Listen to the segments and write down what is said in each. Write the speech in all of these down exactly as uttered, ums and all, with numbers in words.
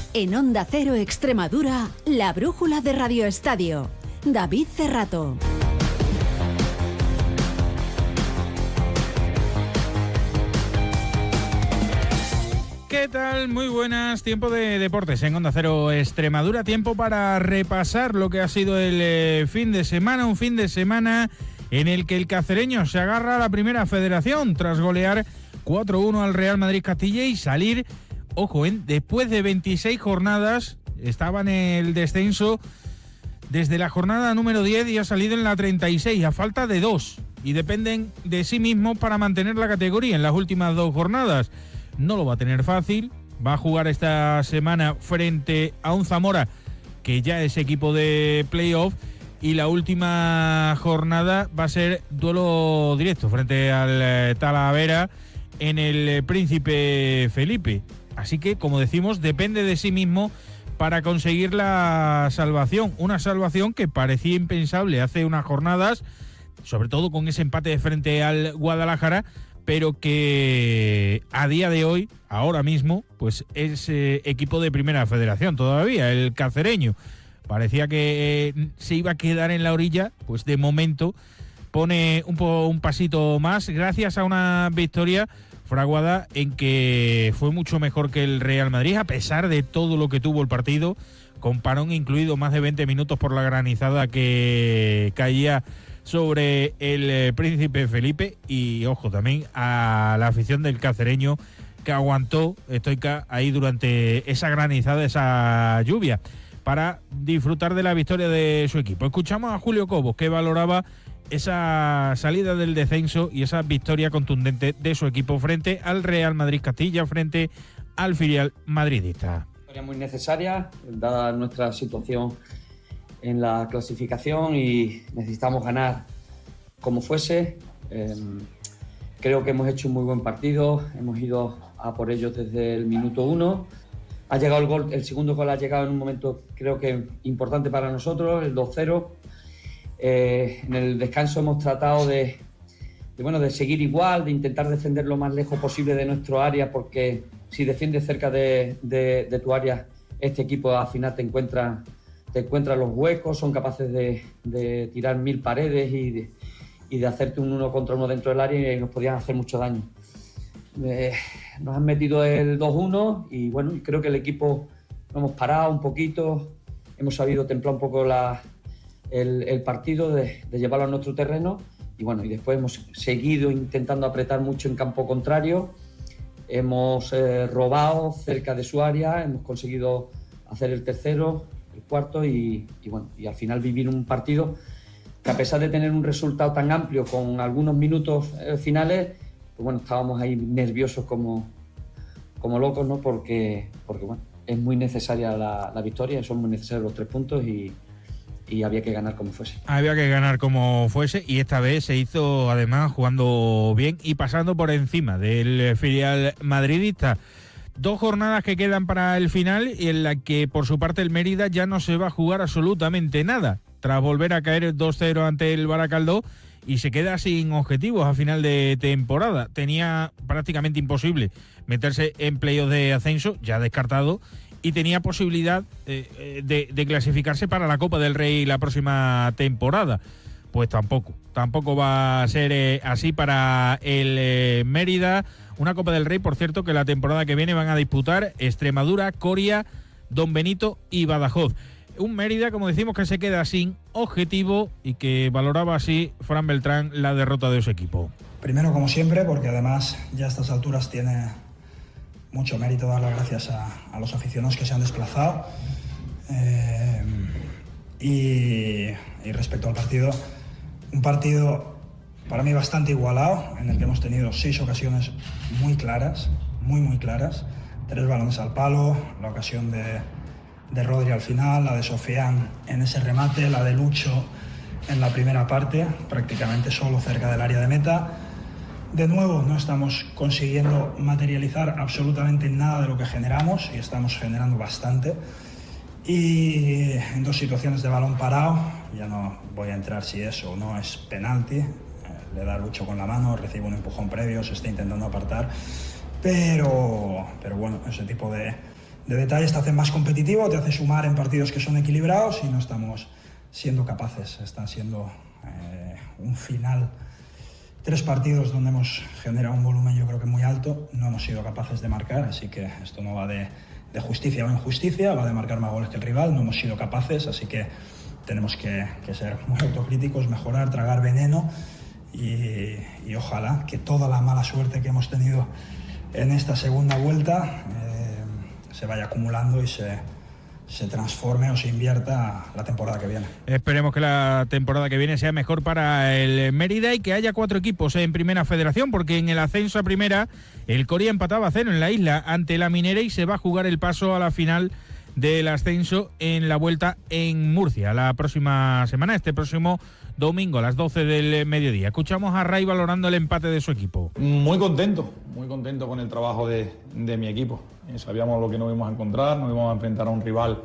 En Onda Cero Extremadura, la brújula de Radio Estadio. David Cerrato. ¿Qué tal? Muy buenas. Tiempo de deportes en Onda Cero Extremadura. Tiempo para repasar lo que ha sido el eh, fin de semana. Un fin de semana en el que el cacereño se agarra a la primera federación tras golear cuatro uno al Real Madrid Castilla y salir, ojo, ¿eh? después de veintiséis jornadas, estaba en el descenso desde la jornada número diez y ha salido en la treinta y seis, a falta de dos. Y dependen de sí mismos para mantener la categoría en las últimas dos jornadas. No lo va a tener fácil, va a jugar esta semana frente a un Zamora que ya es equipo de playoff y la última jornada va a ser duelo directo frente al eh, Talavera en el eh, Príncipe Felipe. Así que, como decimos, depende de sí mismo para conseguir la salvación. Una salvación que parecía impensable hace unas jornadas, sobre todo con ese empate de frente al Guadalajara, pero que a día de hoy, ahora mismo, pues es eh, equipo de primera federación todavía, el cacereño. Parecía que eh, se iba a quedar en la orilla, pues de momento pone un, po, un pasito más, gracias a una victoria fraguada en que fue mucho mejor que el Real Madrid, a pesar de todo lo que tuvo el partido, con parón incluido, más de veinte minutos por la granizada que caía sobre el eh, Príncipe Felipe. Y ojo también a la afición del cacereño que aguantó estoica ahí durante esa granizada, esa lluvia, para disfrutar de la victoria de su equipo. Escuchamos a Julio Cobos, que valoraba esa salida del descenso y esa victoria contundente de su equipo frente al Real Madrid Castilla, frente al filial madridista. Victoria muy necesaria, dada nuestra situación en la clasificación, y necesitamos ganar como fuese. Eh, creo que hemos hecho un muy buen partido, hemos ido a por ellos desde el minuto uno. Ha llegado el gol, el segundo gol ha llegado en un momento creo que importante para nosotros, el dos cero. Eh, en el descanso hemos tratado de, de, bueno, de seguir igual, de intentar defender lo más lejos posible de nuestro área, porque si defiendes cerca de, de, de tu área, este equipo al final te encuentra te encuentras los huecos, son capaces de, de tirar mil paredes y de, y de hacerte un uno contra uno dentro del área, y nos podían hacer mucho daño. Eh, nos han metido el dos uno y bueno, creo que el equipo lo hemos parado un poquito, hemos sabido templar un poco la, el, el partido, de, de llevarlo a nuestro terreno, y bueno, y después hemos seguido intentando apretar mucho en campo contrario, hemos eh, robado cerca de su área, hemos conseguido hacer el tercero, el cuarto y, y bueno, y al final vivir un partido que, a pesar de tener un resultado tan amplio con algunos minutos eh, finales, pues bueno, estábamos ahí nerviosos como, como locos, ¿no? Porque, porque bueno, es muy necesaria la, la victoria, son muy necesarios los tres puntos y, y había que ganar como fuese. Había que ganar como fuese, y esta vez se hizo además jugando bien y pasando por encima del filial madridista. Dos jornadas que quedan para el final y en la que por su parte el Mérida ya no se va a jugar absolutamente nada, tras volver a caer dos cero ante el Baracaldo, y se queda sin objetivos a final de temporada. Tenía prácticamente imposible meterse en playoffs de ascenso, ya descartado, y tenía posibilidad eh, de, de clasificarse para la Copa del Rey la próxima temporada. Pues tampoco, tampoco va a ser eh, así para el eh, Mérida. Una Copa del Rey, por cierto, que la temporada que viene van a disputar Extremadura, Coria, Don Benito y Badajoz. Un Mérida, como decimos, que se queda sin objetivo y que valoraba así Fran Beltrán la derrota de su equipo. Primero, como siempre, porque además ya a estas alturas tiene mucho mérito dar las gracias a, a los aficionados que se han desplazado. Eh, y, y respecto al partido, un partido para mí bastante igualado, en el que hemos tenido seis ocasiones muy claras, muy muy claras, tres balones al palo, la ocasión de, de Rodri al final, la de Sofian en ese remate, la de Lucho en la primera parte, prácticamente solo cerca del área de meta. De nuevo, no estamos consiguiendo materializar absolutamente nada de lo que generamos, y estamos generando bastante. Y en dos situaciones de balón parado, ya no voy a entrar si eso o no es penalti, le da Lucho con la mano, recibe un empujón previo, se está intentando apartar, pero, pero bueno, ese tipo de, de detalles te hace más competitivo, te hace sumar en partidos que son equilibrados y no estamos siendo capaces. Están siendo eh, un final, tres partidos donde hemos generado un volumen yo creo que muy alto, no hemos sido capaces de marcar, así que esto no va de, de justicia o injusticia, va de marcar más goles que el rival, no hemos sido capaces, así que tenemos que, que ser muy autocríticos, mejorar, tragar veneno y, y ojalá que toda la mala suerte que hemos tenido en esta segunda vuelta eh, se vaya acumulando y se, se transforme o se invierta la temporada que viene. Esperemos que la temporada que viene sea mejor para el Mérida y que haya cuatro equipos en Primera Federación, porque en el ascenso a Primera el Coria empataba a cero en la isla ante la Minera y se va a jugar el paso a la final del ascenso en la vuelta en Murcia la próxima semana, este próximo domingo a las doce del mediodía. Escuchamos a Ray valorando el empate de su equipo. Muy contento, muy contento con el trabajo de, de mi equipo. Eh, sabíamos lo que nos íbamos a encontrar, nos íbamos a enfrentar a un rival,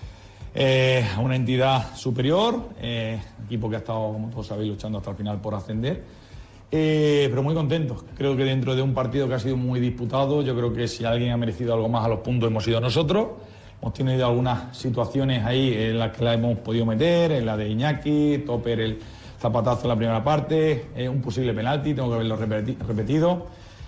eh, a una entidad superior, eh, equipo que ha estado, como todos sabéis, luchando hasta el final por ascender. Eh, pero muy contento. Creo que dentro de un partido que ha sido muy disputado, yo creo que si alguien ha merecido algo más a los puntos hemos sido nosotros. Hemos tenido algunas situaciones ahí en las que la hemos podido meter, en la de Iñaki, Topper el zapatazo en la primera parte, eh, un posible penalti, tengo que verlo repeti- repetido.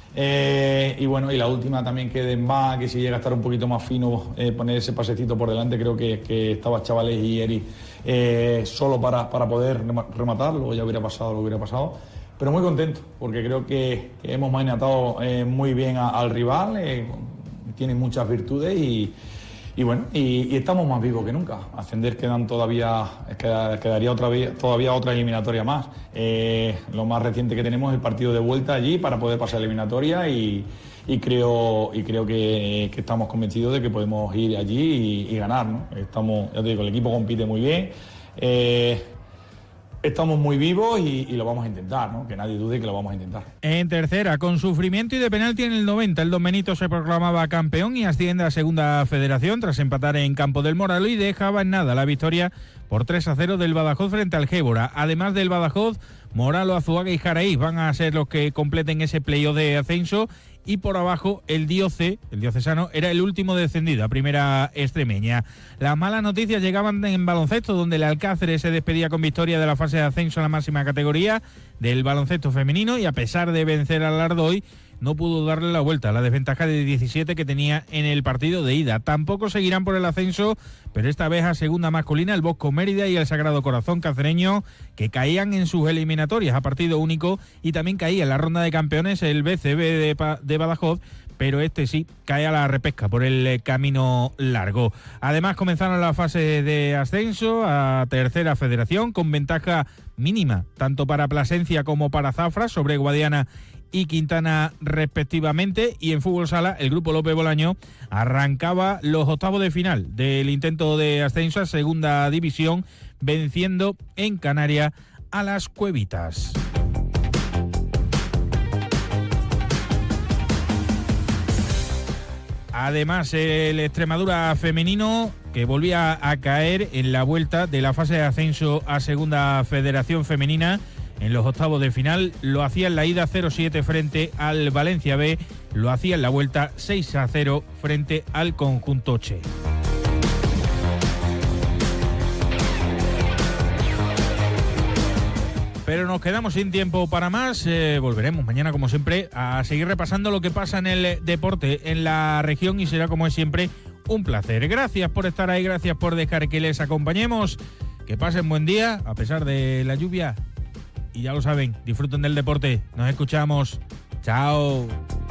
Eh, y bueno, y la última también que Demba, que si llega a estar un poquito más fino, eh, poner ese pasecito por delante, creo que, que estaba Chavales y Eri eh, solo para, para poder rematar, luego ya hubiera pasado lo que hubiera pasado. Pero muy contento, porque creo que, que hemos maniatado eh, muy bien a, al rival, eh, tiene muchas virtudes y Y bueno, y, y estamos más vivos que nunca. Ascender quedan todavía, quedaría otra vez, todavía otra eliminatoria más. Eh, lo más reciente que tenemos es el partido de vuelta allí para poder pasar la eliminatoria y, y creo, y creo que, que estamos convencidos de que podemos ir allí y, y ganar, ¿no? Estamos, ya te digo, el equipo compite muy bien. Eh, Estamos muy vivos y, y lo vamos a intentar, ¿no? Que nadie dude que lo vamos a intentar. En tercera, con sufrimiento y de penalti en el noventa, el Don Benito se proclamaba campeón y asciende a Segunda Federación tras empatar en Campo del Moralo y dejaba en nada la victoria por tres a cero del Badajoz frente al Gébora. Además del Badajoz, Moralo, Azuaga y Jaraíz van a ser los que completen ese playoff de ascenso. Y por abajo el Dioce, el diocesano, era el último descendido a Primera Extremeña. Las malas noticias llegaban en baloncesto, donde el Alcáceres se despedía con victoria de la fase de ascenso a la máxima categoría del baloncesto femenino y a pesar de vencer al Ardoy, no pudo darle la vuelta a la desventaja de diecisiete que tenía en el partido de ida. Tampoco seguirán por el ascenso, pero esta vez a segunda masculina el Bosco Mérida y el Sagrado Corazón cacereño, que caían en sus eliminatorias a partido único, y también caía en la ronda de campeones el B C B de, pa- de Badajoz, pero este sí cae a la repesca por el camino largo. Además comenzaron la fase de ascenso a Tercera Federación con ventaja mínima tanto para Plasencia como para Zafra sobre Guadiana y Quintana respectivamente, y en fútbol sala el grupo López Bolaño arrancaba los octavos de final del intento de ascenso a Segunda División, venciendo en Canarias a las Cuevitas. Además, el Extremadura femenino, que volvía a caer en la vuelta de la fase de ascenso a Segunda Federación Femenina, en los octavos de final, lo hacía en la ida cero siete frente al Valencia B, lo hacía en la vuelta seis a cero frente al conjunto Che. Pero nos quedamos sin tiempo para más, eh, volveremos mañana como siempre a seguir repasando lo que pasa en el deporte en la región y será como es siempre un placer. Gracias por estar ahí, gracias por dejar que les acompañemos, que pasen buen día a pesar de la lluvia y ya lo saben, disfruten del deporte, nos escuchamos, chao.